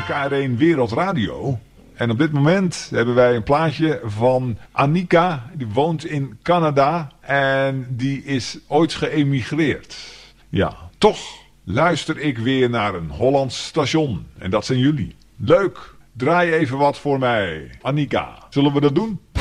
KR1 Wereldradio. En op dit moment hebben wij een plaatje van Annika. Die woont in Canada en die is ooit geëmigreerd. Ja, toch luister ik weer naar een Hollands station. En dat zijn jullie. Leuk, draai even wat voor mij. Annika, zullen we dat doen?